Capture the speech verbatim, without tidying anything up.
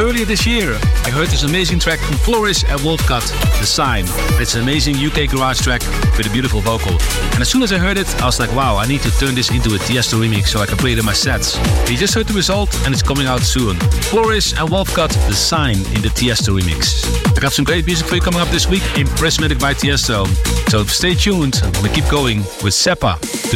earlier this year, I heard this amazing track from Flourish and Wolfcut, The Sign. It's an amazing U K garage track with a beautiful vocal. And as soon as I heard it, I was like, wow, I need to turn this into a Tiesto remix so I can play it in my sets. You just heard the result and it's coming out soon. Flourish and Wolfcut, The Sign in the Tiesto remix. I got some great music for you coming up this week in Prismatic by Tiesto. So stay tuned, we keep going with Seppa.